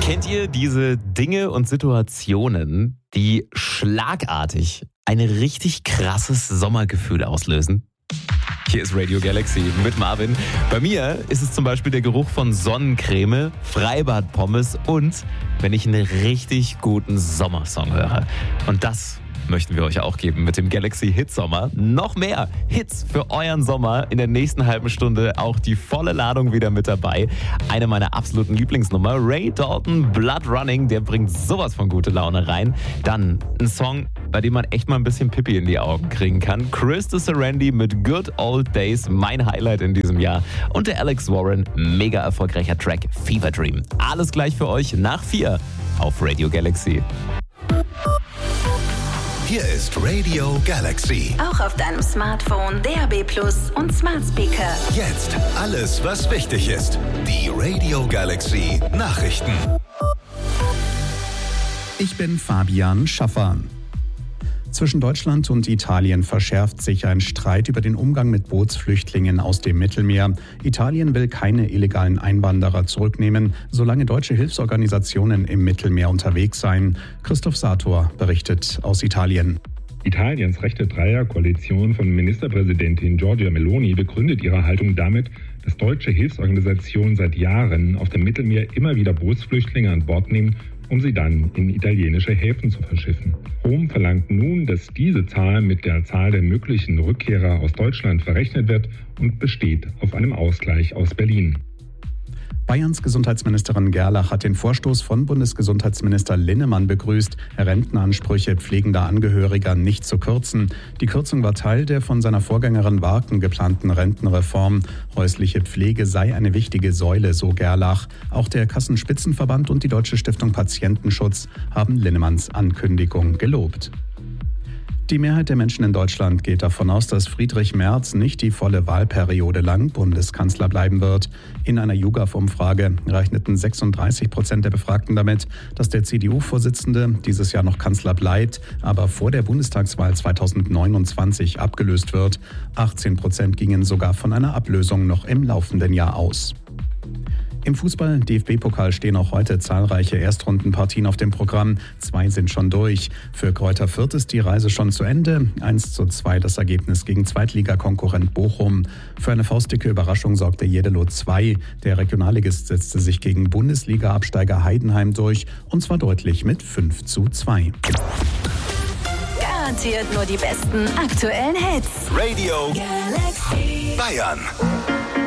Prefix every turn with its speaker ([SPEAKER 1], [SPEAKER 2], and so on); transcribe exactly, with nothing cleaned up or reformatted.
[SPEAKER 1] Kennt ihr diese Dinge und Situationen, die schlagartig ein richtig krasses Sommergefühl auslösen? Hier ist Radio Galaxy mit Marvin. Bei mir ist es zum Beispiel der Geruch von Sonnencreme, Freibadpommes und wenn ich einen richtig guten Sommersong höre. Und das möchten wir euch auch geben mit dem Galaxy Hit Sommer. Noch mehr Hits für euren Sommer. In der nächsten halben Stunde auch die volle Ladung wieder mit dabei. Eine meiner absoluten Lieblingsnummer, Ray Dalton, Blood Running, der bringt sowas von gute Laune rein. Dann ein Song, bei dem man echt mal ein bisschen Pipi in die Augen kriegen kann. Chris de Serendi mit Good Old Days, mein Highlight in diesem Jahr. Und der Alex Warren, mega erfolgreicher Track Fever Dream. Alles gleich für euch nach vier auf Radio Galaxy.
[SPEAKER 2] Hier ist Radio Galaxy.
[SPEAKER 3] Auch auf deinem Smartphone, D A B Plus und Smart Speaker.
[SPEAKER 2] Jetzt alles, was wichtig ist. Die Radio Galaxy Nachrichten.
[SPEAKER 4] Ich bin Fabian Schaffer. Zwischen Deutschland und Italien verschärft sich ein Streit über den Umgang mit Bootsflüchtlingen aus dem Mittelmeer. Italien will keine illegalen Einwanderer zurücknehmen, solange deutsche Hilfsorganisationen im Mittelmeer unterwegs seien. Christoph Sator berichtet aus Italien.
[SPEAKER 5] Italiens rechte Dreierkoalition von Ministerpräsidentin Giorgia Meloni begründet ihre Haltung damit, dass deutsche Hilfsorganisationen seit Jahren auf dem Mittelmeer immer wieder Bootsflüchtlinge an Bord nehmen, um sie dann in italienische Häfen zu verschiffen. Rom verlangt nun, dass diese Zahl mit der Zahl der möglichen Rückkehrer aus Deutschland verrechnet wird und besteht auf einem Ausgleich aus Berlin.
[SPEAKER 4] Bayerns Gesundheitsministerin Gerlach hat den Vorstoß von Bundesgesundheitsminister Linnemann begrüßt, Rentenansprüche pflegender Angehöriger nicht zu kürzen. Die Kürzung war Teil der von seiner Vorgängerin Warken geplanten Rentenreform. Häusliche Pflege sei eine wichtige Säule, so Gerlach. Auch der Kassenspitzenverband und die Deutsche Stiftung Patientenschutz haben Linnemanns Ankündigung gelobt. Die Mehrheit der Menschen in Deutschland geht davon aus, dass Friedrich Merz nicht die volle Wahlperiode lang Bundeskanzler bleiben wird. In einer YouGov-Umfrage rechneten sechsunddreißig Prozent der Befragten damit, dass der C D U-Vorsitzende dieses Jahr noch Kanzler bleibt, aber vor der Bundestagswahl zweitausendneunundzwanzig abgelöst wird. achtzehn Prozent gingen sogar von einer Ablösung noch im laufenden Jahr aus. Im Fußball-D F B-Pokal stehen auch heute zahlreiche Erstrundenpartien auf dem Programm. Zwei sind schon durch. Für Greuther Fürth ist die Reise schon zu Ende. eins zu zwei das Ergebnis gegen Zweitligakonkurrent Bochum. Für eine faustdicke Überraschung sorgte Jeddelo zwei. Der Regionalligist setzte sich gegen Bundesliga-Absteiger Heidenheim durch, und zwar deutlich mit fünf zu zwei.
[SPEAKER 3] Garantiert nur die besten aktuellen Hits.
[SPEAKER 2] Radio
[SPEAKER 3] Galaxy.
[SPEAKER 2] Bayern.